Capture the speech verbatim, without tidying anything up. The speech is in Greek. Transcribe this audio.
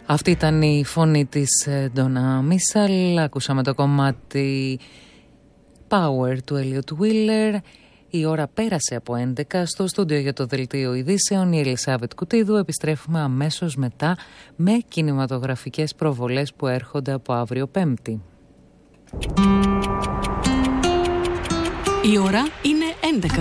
Αυτή ήταν η φωνή της Ντόνα Μίσαλ. Ακούσαμε το κομμάτι Power του Elliot Wheeler. Η ώρα πέρασε από έντεκα. Στο στούντιο για το δελτίο ειδήσεων η Ελισάβετ Κουτίδου. Επιστρέφουμε αμέσως μετά με κινηματογραφικές προβολές που έρχονται από αύριο Πέμπτη. Η ώρα είναι έντεκα.